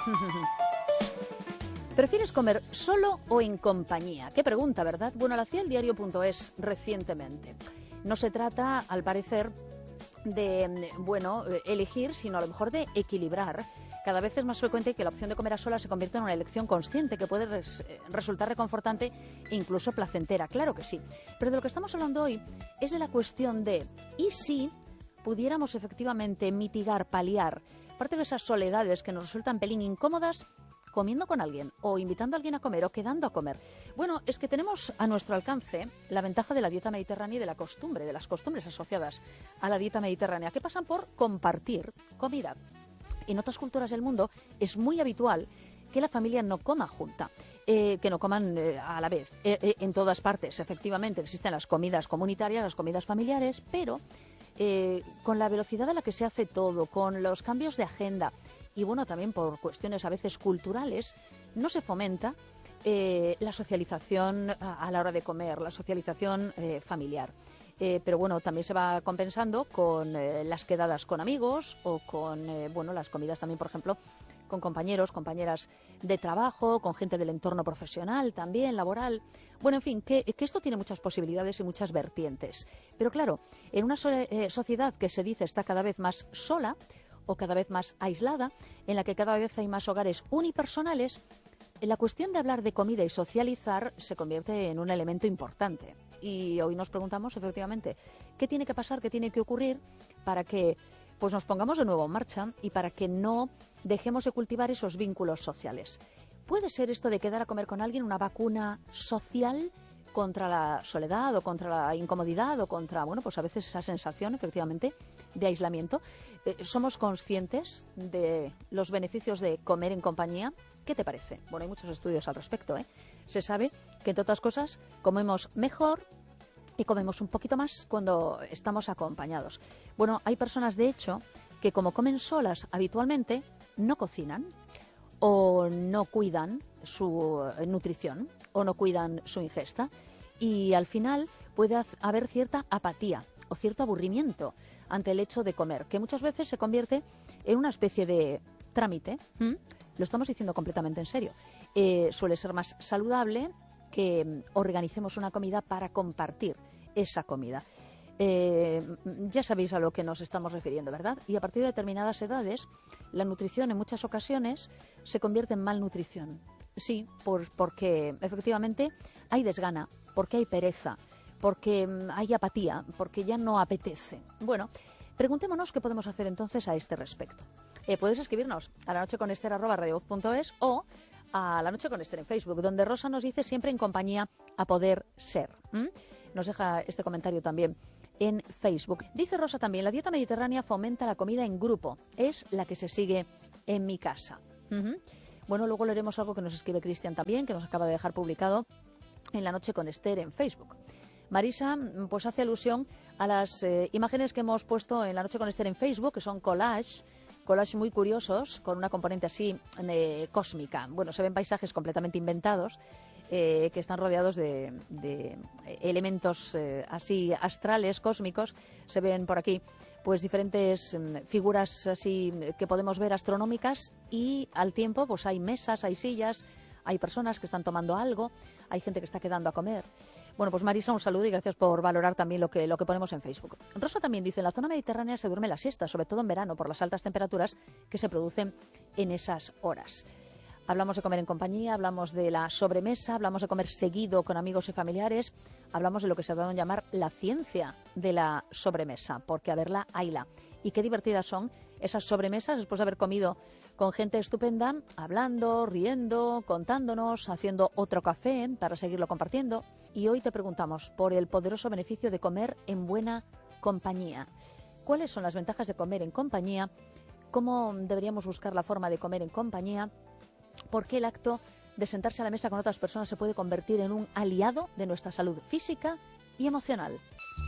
¿Prefieres comer solo o en compañía? Qué pregunta, ¿verdad? Bueno, la hacía el diario.es recientemente. No se trata, al parecer, de, elegir, sino a lo mejor de equilibrar. Cada vez es más frecuente que la opción de comer a solas se convierta en una elección consciente que puede resultar reconfortante e incluso placentera. Claro que sí. Pero de lo que estamos hablando hoy es de la cuestión de ¿y si pudiéramos efectivamente mitigar, paliar parte de esas soledades que nos resultan pelín incómodas comiendo con alguien o invitando a alguien a comer o quedando a comer? Bueno, es que tenemos a nuestro alcance la ventaja de la dieta mediterránea y de la costumbre, de las costumbres asociadas a la dieta mediterránea, que pasan por compartir comida. En otras culturas del mundo es muy habitual que la familia no coma junta, que no coman a la vez. En todas partes, efectivamente, existen las comidas comunitarias, las comidas familiares, pero con la velocidad a la que se hace todo, con los cambios de agenda y bueno, también por cuestiones a veces culturales, no se fomenta la socialización a la hora de comer, la socialización familiar. Pero bueno, también se va compensando con las quedadas con amigos o con las comidas también, por ejemplo, con compañeros, compañeras de trabajo, con gente del entorno profesional también, laboral. Bueno, en fin, que esto tiene muchas posibilidades y muchas vertientes. Pero claro, en una sociedad que se dice está cada vez más sola o cada vez más aislada, en la que cada vez hay más hogares unipersonales, la cuestión de hablar de comida y socializar se convierte en un elemento importante. Y hoy nos preguntamos, efectivamente, ¿qué tiene que pasar, qué tiene que ocurrir para que pues nos pongamos de nuevo en marcha y para que no dejemos de cultivar esos vínculos sociales? ¿Puede ser esto de quedar a comer con alguien una vacuna social contra la soledad o contra la incomodidad o contra, pues a veces esa sensación, efectivamente, de aislamiento? ¿Somos conscientes de los beneficios de comer en compañía? ¿Qué te parece? Bueno, hay muchos estudios al respecto, ¿eh? Se sabe que, entre otras cosas, comemos mejor y comemos un poquito más cuando estamos acompañados. Bueno, hay personas, de hecho, que como comen solas habitualmente, no cocinan o no cuidan su nutrición o no cuidan su ingesta y al final puede haber cierta apatía o cierto aburrimiento ante el hecho de comer, que muchas veces se convierte en una especie de trámite. Lo estamos diciendo completamente en serio. Suele ser más saludable que organicemos una comida para compartir esa comida. Ya sabéis a lo que nos estamos refiriendo, ¿verdad? Y a partir de determinadas edades, la nutrición en muchas ocasiones se convierte en malnutrición. Sí, porque efectivamente hay desgana, porque hay pereza, porque hay apatía, porque ya no apetece. Bueno, preguntémonos qué podemos hacer entonces a este respecto. Puedes escribirnos a lanocheconester@radiovoz.es o a La Noche con Ester en Facebook, donde Rosa nos dice siempre en compañía a poder ser. Nos deja este comentario también en Facebook. Dice Rosa también, la dieta mediterránea fomenta la comida en grupo. Es la que se sigue en mi casa. Bueno, luego leeremos algo que nos escribe Cristian también, que nos acaba de dejar publicado en La Noche con Ester en Facebook. Marisa pues hace alusión a las imágenes que hemos puesto en La Noche con Ester en Facebook, que son collages muy curiosos, con una componente así cósmica. Bueno, se ven paisajes completamente inventados, que están rodeados de elementos así astrales, cósmicos. Se ven por aquí pues diferentes figuras así que podemos ver astronómicas y al tiempo pues hay mesas, hay sillas, hay personas que están tomando algo, hay gente que está quedando a comer. Bueno, pues Marisa, un saludo y gracias por valorar también lo que ponemos en Facebook. Rosa también dice, en la zona mediterránea se duerme la siesta, sobre todo en verano, por las altas temperaturas que se producen en esas horas. Hablamos de comer en compañía, hablamos de la sobremesa, hablamos de comer seguido con amigos y familiares, hablamos de lo que se va a llamar la ciencia de la sobremesa, porque a verla, hayla. Y qué divertidas son esas sobremesas después de haber comido con gente estupenda, hablando, riendo, contándonos, haciendo otro café para seguirlo compartiendo. Y hoy te preguntamos por el poderoso beneficio de comer en buena compañía. ¿Cuáles son las ventajas de comer en compañía? ¿Cómo deberíamos buscar la forma de comer en compañía? ¿Por qué el acto de sentarse a la mesa con otras personas se puede convertir en un aliado de nuestra salud física y emocional?